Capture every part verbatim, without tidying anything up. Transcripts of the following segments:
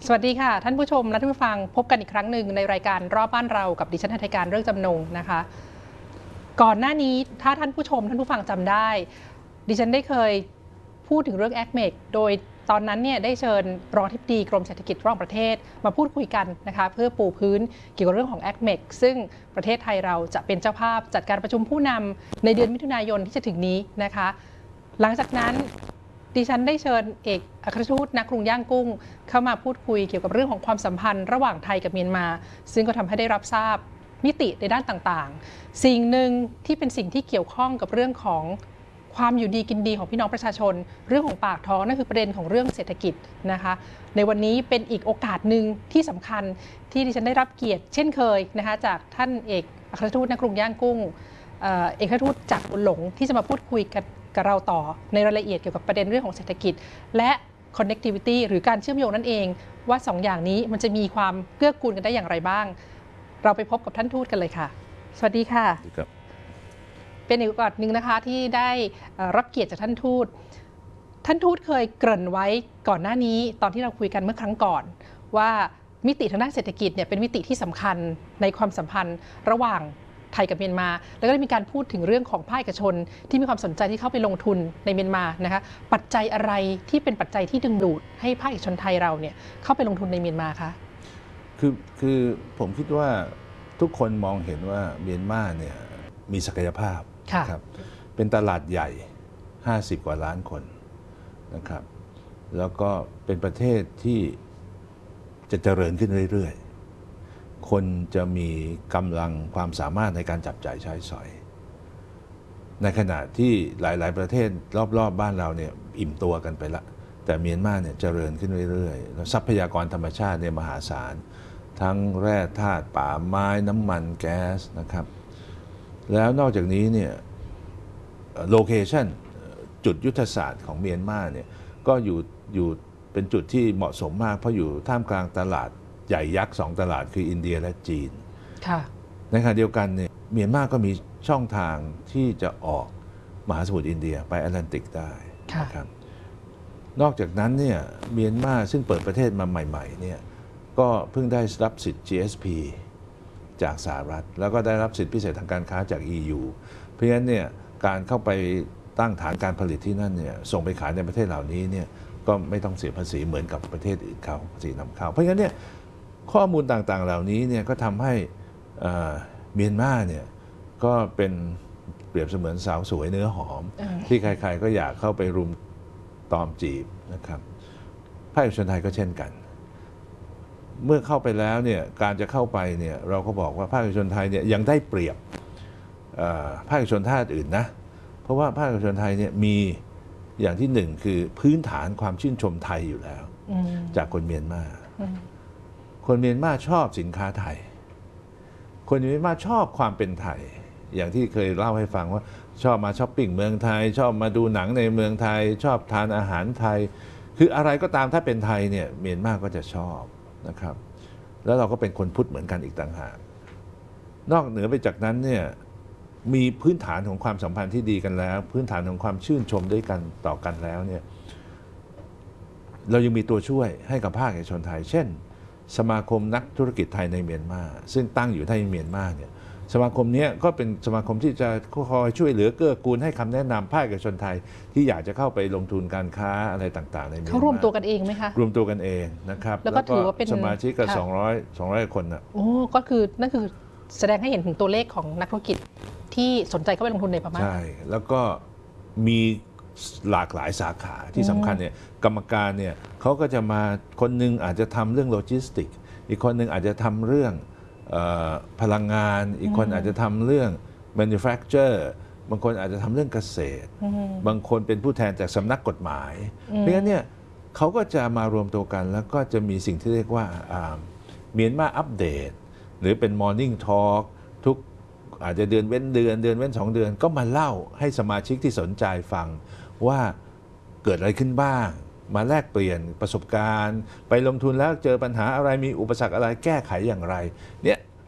สวัสดีค่ะท่านผู้ชมและท่านผู้ฟังพบกันอีกครั้งหนึ่งในรายการรอบบ้านเรากับดิฉันทัยการเรื่องจำนงนะคะก่อนหน้านี้ถ้าท่านผู้ชมท่านผู้ฟังจำได้ดิฉันได้เคยพูดถึงเรื่อง แอค เมค โดยตอนนั้นเนี่ยได้เชิญรองอธิบดีกรมเศรษฐกิจระหว่างประเทศมาพูดคุยกันนะคะเพื่อปูพื้นเกี่ยวกับเรื่องของ แอค เมค ซึ่งประเทศไทยเราจะเป็นเจ้าภาพจัดการประชุมผู้นำในเดือนมิถุนายนที่จะถึงนี้นะคะหลังจากนั้นดิฉันได้เชิญเอกอัครราชทูตณกรุงย่างกุ้งเข้ามาพูดคุยเกี่ยวกับเรื่องของความสัมพันธ์ระหว่างไทยกับเมียนมาซึ่งก็ทำให้ได้รับทราบมิติในด้านต่างๆสิ่งหนึ่งที่เป็นสิ่งที่เกี่ยวข้องกับเรื่องของความอยู่ดีกินดีของพี่น้องประชาชนเรื่องของปากท้องนั่นคือประเด็นของเรื่องเศรษฐกิจนะคะในวันนี้เป็นอีกโอกาสหนึ่งที่สำคัญที่ดิฉันได้รับเกียรติเช่นเคยนะคะจากท่านเอกอัครราชทูตณกรุงย่างกุ้งเอกอัครราชทูตจากบุญหลงที่จะมาพูดคุยกันกับเราต่อในรายละเอียดเกี่ยวกับประเด็นเรื่องของเศรษฐกิจและ connectivity หรือการเชื่อมโยงนั่นเองว่าสองอย่างนี้มันจะมีความเกื้อกูลกันได้อย่างไรบ้างเราไปพบกับท่านทูตกันเลยค่ะสวัสดีค่ะเป็นอีกโอกาสหนึ่งนะคะที่ได้รับเกียรติจากท่านทูตท่านทูตเคยเกริ่นไว้ก่อนหน้านี้ตอนที่เราคุยกันเมื่อครั้งก่อนว่ามิติทางด้านเศรษฐกิจเนี่ยเป็นมิติที่สำคัญในความสัมพันธ์ระหว่างไทยกับเมียนมาแล้วก็ได้มีการพูดถึงเรื่องของภาคเอกชนที่มีความสนใจที่เข้าไปลงทุนในเมียนมานะคะปัจจัยอะไรที่เป็นปัจจัยที่ดึงดูดให้ภาคเอกชนไทยเราเนี่ยเข้าไปลงทุนในเมียนมาคะคือคือผมคิดว่าทุกคนมองเห็นว่าเมียนมาเนี่ยมีศักยภาพครับเป็นตลาดใหญ่ห้าสิบกว่าล้านคนนะครับแล้วก็เป็นประเทศที่จะเจริญขึ้นเรื่อยๆคนจะมีกำลังความสามารถในการจับจ่ายใช้สอยในขณะที่หลายๆประเทศรอบๆ บ, บ้านเราเนี่ยอิ่มตัวกันไปละแต่เมียนมาเนี่ยเจริญขึ้นเรื่อยๆแล้วทรัพยากรธรรมชาติเนี่ยมหาศาลทั้งแร่ธาตุป่าไม้น้ำมันแก๊สนะครับแล้วนอกจากนี้เนี่ยโลเคชันจุดยุทธศาสตร์ของเมียนมาเนี่ยก็อยู่อยู่เป็นจุดที่เหมาะสมมากเพราะอยู่ท่ามกลางตลาดใหญ่ยักษ์สองตลาดคืออินเดียและจีนในขณะเดียวกันเนี่ยเมียนมาก็มีช่องทางที่จะออกมหาสมุทรอินเดียไปแอตแลนติกได้นะครับนอกจากนั้นเนี่ยเมียนมาซึ่งเปิดประเทศมาใหม่ๆเนี่ยก็เพิ่งได้รับสิทธิ์ จี เอส พี จากสหรัฐแล้วก็ได้รับสิทธิพิเศษทางการค้าจาก อี ยู เพราะฉะนั้นเนี่ยการเข้าไปตั้งฐานการผลิตที่นั่นเนี่ยส่งไปขายในประเทศเหล่านี้เนี่ยก็ไม่ต้องเสียภาษีเหมือนกับประเทศอื่นเขาภาษีนำเข้าเพราะฉะนั้นเนี่ยข้อมูลต่างๆเหล่านี้เนี่ยก็ทำให้เมียนมาเนี่ยก็เป็นเปรียบเสมือนสาวสวยเนื้อหอมที่ใครๆก็อยากเข้าไปรุมตอมจีบนะครับภาคเอกชนไทยก็เช่นกันเมื่อเข้าไปแล้วเนี่ยการจะเข้าไปเนี่ยเราก็บอกว่าภาคเอกชนไทยเนี่ยยังได้เปรียบภาคเอกชนท่าอื่นนะเพราะว่าภาคเอกชนไทยเนี่ยมีอย่างที่หนึ่งคือพื้นฐานความชื่นชมไทยอยู่แล้วจากคนเมียนมาคนเมียนมาชอบสินค้าไทยคนเมียนมาชอบความเป็นไทยอย่างที่เคยเล่าให้ฟังว่าชอบมาช้อปปิ้งเมืองไทยชอบมาดูหนังในเมืองไทยชอบทานอาหารไทยคืออะไรก็ตามถ้าเป็นไทยเนี่ยเมียนมาก็จะชอบนะครับแล้วเราก็เป็นคนพุทธเหมือนกันอีกต่างหากนอกเหนือไปจากนั้นเนี่ยมีพื้นฐานของความสัมพันธ์ที่ดีกันแล้วพื้นฐานของความชื่นชมด้วยกันต่อกันแล้วเนี่ยเรายังมีตัวช่วยให้กับภาคเอกชนไทยเช่นสมาคมนักธุรกิจไทยในเมียนมาซึ่งตั้งอยู่ที่เมียนมาเนี่ยสมาคมนี้ก็เป็นสมาคมที่จะคอยช่วยเหลือเกื้อกูลให้คำแนะนำภาคเอกชนไทยที่อยากจะเข้าไปลงทุนการค้าอะไรต่างๆในเมียนมาเขารวมตัวกันเองไหมคะรวมตัวกันเองนะครับแล้วก็ถือว่าเป็นสมาชิกก็สองร้อย สองร้อยคนนะโอ้ก็คือนั่นคือแสดงให้เห็นถึงตัวเลขของนักธุรกิจที่สนใจเข้าไปลงทุนในพม่าใช่แล้วก็มีหลากหลายสาขาที่สำคัญเนี่ยกรรมการเนี่ยเขาก็จะมาคนนึงอาจจะทำเรื่องโลจิสติกอีกคนนึงอาจจะทำเรื่องพลังงานอีกคนอาจจะทำเรื่อง manufacture บางคนอาจจะทำเรื่องเกษตรบางคนเป็นผู้แทนจากสำนักกฎหมายเพราะฉะนั้นเนี่ยเขาก็จะมารวมตัวกันแล้วก็จะมีสิ่งที่เรียกว่าเมียนมาอัปเดตหรือเป็น Morning Talk ทุกอาจจะเดือนเว้นเดือนเดือนเว้นสองเดือนก็มาเล่าให้สมาชิกที่สนใจฟังว่าเกิดอะไรขึ้นบ้างมาแลกเปลี่ยนประสบการณ์ไปลงทุนแล้วเจอปัญหาอะไรมีอุปสรรคอะไรแก้ไขอย่างไรเนี่ย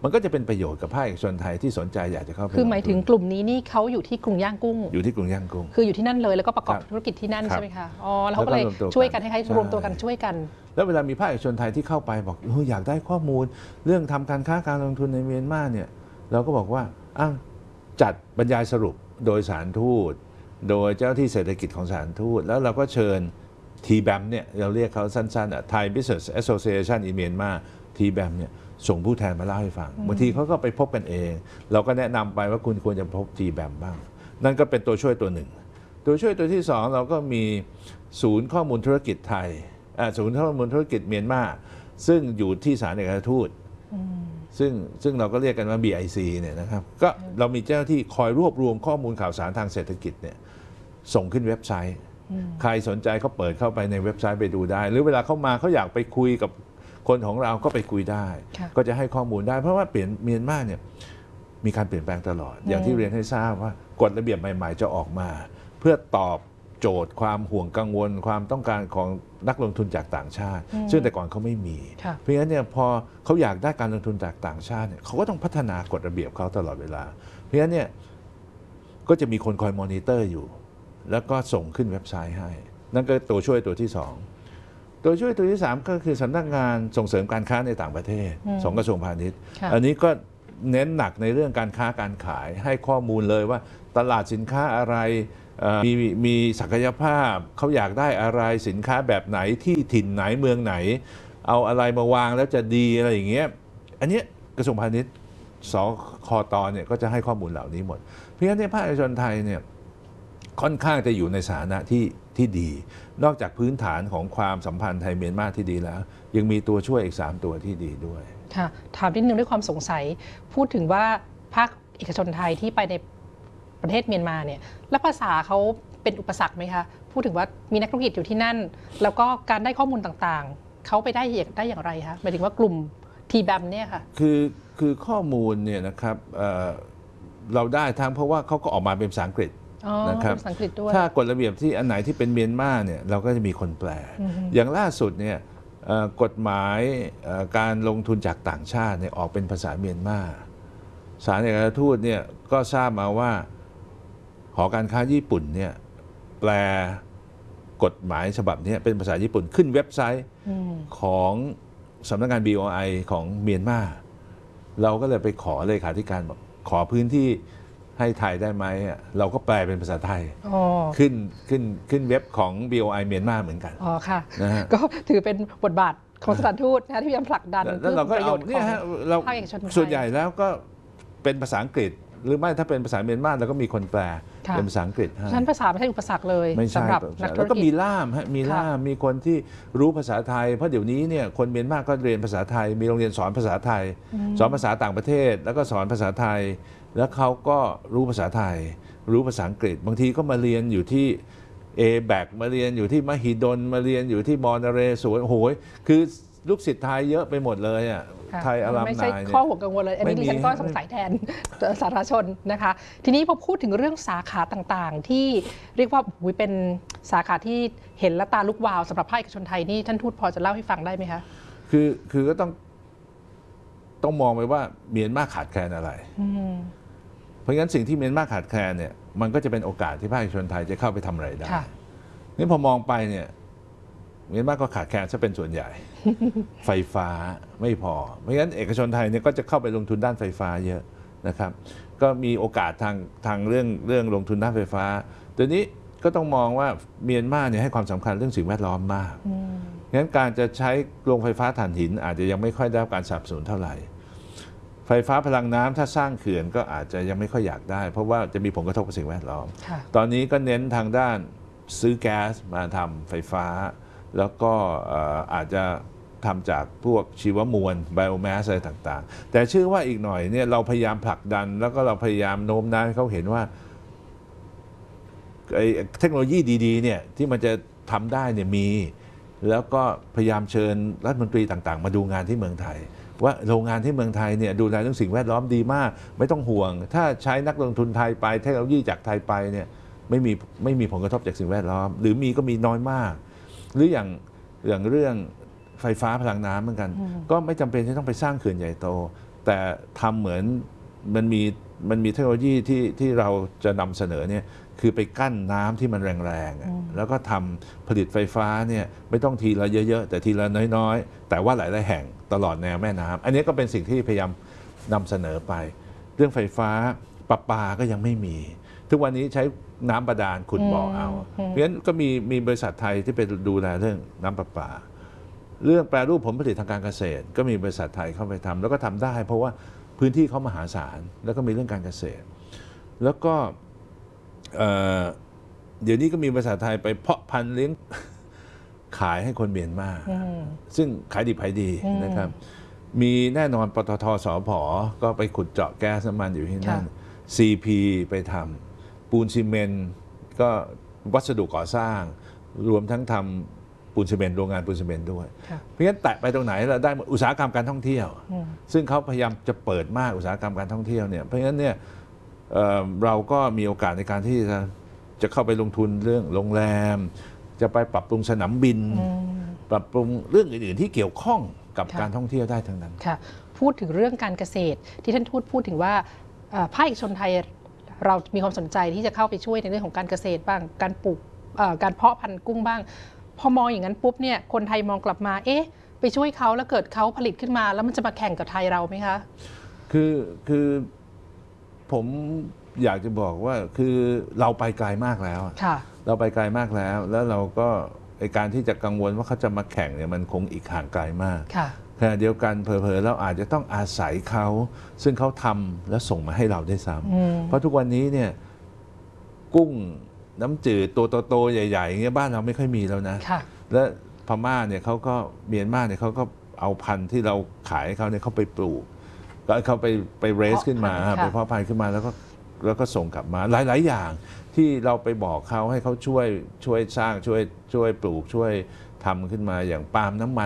มันก็จะเป็นประโยชน์กับภาคเอกชนไทยที่สนใจอยากจะเข้าไปคือหมายถึงกลุ่มนี้นี่เขาอยู่ที่กรุงย่างกุ้งอยู่ที่กรุงย่างกุ้งคืออยู่ที่นั่นเลยแล้วก็ประกอบธุรกิจที่นั่นใช่ไหมคะอ๋อแล้วเขาก็เลยช่วยกันให้รวมตัวกันช่วยกันแล้วเวลามีภาคเอกชนไทยที่เข้าไปบอกอยากได้ข้อมูลเรื่องทำการค้าการลงทุนในเมียนมาเนี่ยเราก็บอกว่าอ้าวจัดบรรยายสรุปโดยสถานทูตโดยเจ้าที่เศรษฐกิจของสถานทูตแล้วเราก็เชิญ ที แบม เนี่ยเราเรียกเขาสั้นๆ Thai Business Association in Myanmar ที แบม เนี่ยส่งผู้แทนมาเล่าให้ฟังบางทีเขาก็ไปพบกันเองเราก็แนะนำไปว่าคุณควรจะพบ ที แบม บ้างนั่นก็เป็นตัวช่วยตัวหนึ่งตัวช่วยตัวที่สองเราก็มีศูนย์ข้อมูลธุรกิจไทยศูนย์ข้อมูลธุรกิจเมียนมาซึ่งอยู่ที่สถานเอกอัครราชทูตซึ่งซึ่งเราก็เรียกกันว่า บี ไอ ซี เนี่ยนะครับก็เรามีเจ้าหน้าที่คอยรวบรวมข้อมูลข่าวสารทางเศรษฐกิจเนี่ยส่งขึ้นเว็บไซต์ใครสนใจก็เปิดเข้าไปในเว็บไซต์ไปดูได้หรือเวลาเข้ามาเขาอยากไปคุยกับคนของเราก็ไปคุยได้ก็จะให้ข้อมูลได้เพราะว่าเปลี่ยนเมียนมาเนี่ยมีการเปลี่ยนแปลงตลอดอย่างที่เรียนให้ทราบว่ากฎระเบียบใหม่ๆจะออกมาเพื่อตอบโจทย์ความห่วงกังวลความต้องการของนักลงทุนจากต่างชาติซึ่งแต่ก่อนเขาไม่มีเพราะฉะนั้นเนี่ยพอเขาอยากได้การลงทุนจากต่างชาติเนี่ยเขาก็ต้องพัฒนากฎระเบียบเขาตลอดเวลาเพราะฉะนั้นเนี่ยก็จะมีคนคอยมอนิเตอร์อยู่แล้วก็ส่งขึ้นเว็บไซต์ให้นั่นก็ตัวช่วยตัวที่สองตัวช่วยตัวที่สามก็คือสำนักงานส่งเสริมการค้าในต่างประเทศของกระทรวงพาณิชย์อันนี้ก็เน้นหนักในเรื่องการค้าการขายให้ข้อมูลเลยว่าตลาดสินค้าอะไรมีมีศักยภาพเขาอยากได้อะไรสินค้าแบบไหนที่ถิ่นไหนเมืองไหนเอาอะไรมาวางแล้วจะดีอะไรอย่างเงี้ยอันนี้กระทรวงพาณิชย์สคตเนี่ยก็จะให้ข้อมูลเหล่านี้หมดเพราะฉะนั้นในภาคเอกชนไทยเนี่ยค่อนข้างจะอยู่ในสถานะที่ที่ดีนอกจากพื้นฐานของความสัมพันธ์ไทยเมียนมาที่ดีแล้วยังมีตัวช่วยอีกสามตัวที่ดีด้วยค่ะถามนิดนึงด้วยความสงสัยพูดถึงว่าภาคเอกชนไทยที่ไปในประเทศเมียนมาเนี่ยแล้วภาษาเขาเป็นอุปสรรคไหมคะพูดถึงว่ามีนักธุรกิจอยู่ที่นั่นแล้วก็การได้ข้อมูลต่างๆเขาไปได้ได้อย่างไรคะหมายถึงว่ากลุ่ม ที แบม เนี่ยค่ะคือคือข้อมูลเนี่ยนะครับ เ, เราได้ทั้งเพราะว่าเขาก็ออกมาเป็นภาษาอังกฤษนะครับถ้ากฎระเบียบที่อันไหนที่เป็นเมียนมาเนี่ยเราก็จะมีคนแปลอย่างล่าสุดเนี่ยกฎหมายการลงทุนจากต่างชาติเนี่ยออกเป็นภาษาเมียนมาสถานเอกอัครราชทูตเนี่ยก็ทราบมาว่าหอการค้าญี่ปุ่นเนี่ยแปลกฎหมายฉบับนี้เป็นภาษาญี่ปุ่นขึ้นเว็บไซต์ของสำนักงาน บี โอ ไอ ของเมียนมาเราก็เลยไปขอเลขาธิการบอกขอพื้นที่ให้ไทยได้ไหมเราก็แปลเป็นภาษาไทยขึ้นขึ้นขึ้นเว็บของ บี โอ ไอ เมียนมาเหมือนกันอ๋อค่ะก็ถือเป็นบทบาทของสถานทูตนะที่พยายามผลักดันแล้วเราก็เอาเนี่ยฮะเราส่วนใหญ่แล้วก็เป็นภาษาอังกฤษหรือไม่ถ้าเป็นภาษาเมียนมาเราก็มีคนแปลเป็นภาษาอังกฤษฉะนั้นภาษาไม่ใช่อุปสรรคเลยสำหรับนักธุรกิจแล้วก็มีล่ามฮะมีล่ามมีคนที่รู้ภาษาไทยเพราะเดี๋ยวนี้เนี่ยคนเมียนมาก็เรียนภาษาไทยมีโรงเรียนสอนภาษาไทยสอนภาษาต่างประเทศแล้วก็สอนภาษาไทยแล้วเขาก็รู้ภาษาไทยรู้ภาษาอังกฤษบางทีก็มาเรียนอยู่ที่เอแบกมาเรียนอยู่ที่มหิดลมาเรียนอยู่ที่มอนเรศวรโอ้โหคือลูกศิษย์ไทยเยอะไปหมดเลยอ่ะไทยอารามนายไม่ใช่ข้อห่วงกังวลเลยอันนี้ดิฉันก็สงสัยแทนสาธารณชนนะคะทีนี้พอพูดถึงเรื่องสาขาต่างๆที่เรียกว่าเป็นสาขาที่เห็นและตาลุกวาวสำหรับภาคเอกชนไทยนี่ท่านทูตพอจะเล่าให้ฟังได้ไหมคะคือคือก็ต้องต้องมองไปว่าเมียนมาขาดแคลนอะไรเพราะงั้นสิ่งที่เมียนมาขาดแคลนเนี่ยมันก็จะเป็นโอกาสที่ภาคเอกชนไทยจะเข้าไปทำอะไรได้นี่พอมองไปเนี่ยเมียนมาก็ขาดแคลนซะเป็นส่วนใหญ่ ไฟฟ้าไม่พอเพราะงั้นเอกชนไทยเนี่ยก็จะเข้าไปลงทุนด้านไฟฟ้าเยอะนะครับก็มีโอกาสทางทางเรื่องเรื่องลงทุนด้านไฟฟ้าเดี๋ยวนี้ก็ต้องมองว่าเมียนมาเนี่ยให้ความสำคัญเรื่องสิ่งแวดล้อมมากงั้นการจะใช้โรงไฟฟ้าถ่านหินอาจจะยังไม่ค่อยได้รับการสนับสนุนเท่าไหร่ไฟฟ้าพลังน้ำถ้าสร้างเขื่อนก็อาจจะยังไม่ค่อยอยากได้เพราะว่าจะมีผลกระทบกับสิ่งแวดล้อมตอนนี้ก็เน้นทางด้านซื้อแก๊สมาทำไฟฟ้าแล้วก็อาจจะทำจากพวกชีวมวลไบโอแมสอะไรต่างๆแต่เชื่อว่าอีกหน่อยเนี่ยเราพยายามผลักดันแล้วก็เราพยายามโน้มน้าวให้เขาเห็นว่าไอ้เทคโนโลยีดีๆเนี่ยที่มันจะทำได้เนี่ยมีแล้วก็พยายามเชิญรัฐมนตรีต่างๆมาดูงานที่เมืองไทยว่าโรงงานที่เมืองไทยเนี่ยดูแลเรื่องสิ่งแวดล้อมดีมากไม่ต้องห่วงถ้าใช้นักลงทุนไทยไปเทคโนโลยีจากไทยไปเนี่ยไม่มีไม่มีผลกระทบจากสิ่งแวดล้อมหรือมีก็มีน้อยมากหรืออย่างอย่างเรื่องไฟฟ้าพลังน้ำเหมือนกันก็ไม่จำเป็นที่ต้องไปสร้างเขื่อนใหญ่โตแต่ทำเหมือนมันมีมันมีเทคโนโลยีที่ที่เราจะนำเสนอเนี่ยคือไปกั้นน้ำที่มันแรงๆแล้วก็ทำผลิตไฟฟ้าเนี่ยไม่ต้องทีละเยอะๆแต่ทีละน้อยๆแต่ว่าหลายๆแห่งตลอดแนวแม่น้ำอันนี้ก็เป็นสิ่งที่พยายามนำเสนอไปเรื่องไฟฟ้าประปาก็ยังไม่มี ทุกวันนี้ใช้น้ำบาดาลขุดบ่อเอาเพราะฉะนั้นก็มีมีบริษัทไทยที่ไปดูแลเรื่องน้ำประปาเรื่องแปรรูปผลผลิตทางการเกษตรก็มีบริษัทไทยเข้าไปทำแล้วก็ทำได้เพราะว่าพื้นที่เขามหาศาลแล้วก็มีเรื่องการเกษตรแล้วก็เเดี๋ยวนี้ก็มีบริษัทไทยไปเพาะพันธุ์เลี้ยงขายให้คนเมียนมาซึ่งขายดิบขายดีนะครับมีแน่นอนปตท.สผ.ก็ไปขุดเจาะแก๊สน้ำมันอยู่ที่นั่น ซี พี ไปทำปูนซีเมนต์ก็วัสดุก่อสร้างรวมทั้งทำปูนซีเมนต์โรงงานปูนซีเมนต์ด้วยเพราะฉะนั้นแตะไปตรงไหนเราได้อุตสาหกรรมการท่องเที่ยวซึ่งเขาพยายามจะเปิดมากอุตสาหกรรมการท่องเที่ยวเนี่ยเพราะฉะนั้นเนี่ย เอ่อ เราก็มีโอกาสในการที่จะจะเข้าไปลงทุนเรื่องโรงแรมจะไปปรับปรุงสนามบินปรับปรุงเรื่องอื่นๆที่เกี่ยวข้องกับการท่องเที่ยวได้ทั้งนั้นค่ะพูดถึงเรื่องการเกษตรที่ท่านทูตพูดถึงว่าภาคเอกชนไทยเรามีความสนใจที่จะเข้าไปช่วยในเรื่องของการเกษตรบ้างการปลูกการเพาะพันธุ์กุ้งบ้างพอมองอย่างนั้นปุ๊บเนี่ยคนไทยมองกลับมาเอ๊ะไปช่วยเขาแล้วเกิดเขาผลิตขึ้นมาแล้วมันจะมาแข่งกับไทยเราไหมคะคือคือผมอยากจะบอกว่าคือเราไปไกลมากแล้วเราไปไกลมากแล้วแล้วเราก็ในการที่จะกังวลว่าเขาจะมาแข่งเนี่ยมันคงอีกห่างไกลมากขณะเดียวกันเผลอๆเราอาจจะต้องอาศัยเขาซึ่งเขาทำแล้วส่งมาให้เราได้ซ้ำเพราะทุกวันนี้เนี่ยกุ้งน้ำจืดตัวโตๆใหญ่ๆอย่างเงี้ยบ้านเราไม่ค่อยมีแล้วนะและพม่าเนี่ยเขาก็เมียนมาเนี่ยเขาก็เอาพันธุ์ที่เราขายให้เขาเนี่ยเขาไปปลูกก็เขาไปไปเรสขึ้นมาไปเพาะพันธุ์ขึ้นมาแล้วก็แล้วก็ส่งกลับมาหลายๆอย่างที่เราไปบอกเขาให้เขาช่วยช่วยสร้างช่วยช่วยปลูกช่วยทำขึ้นมาอย่างปาล์มน้ำมัน